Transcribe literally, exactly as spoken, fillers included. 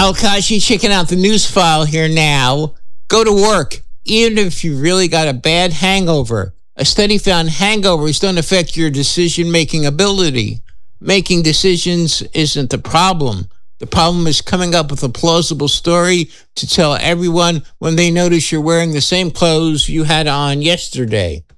Al Kashi checking out the news file here now. Go to work, even if you really got a bad hangover. A study found hangovers don't affect your decision-making ability. Making decisions isn't the problem. The problem is coming up with a plausible story to tell everyone when they notice you're wearing the same clothes you had on yesterday.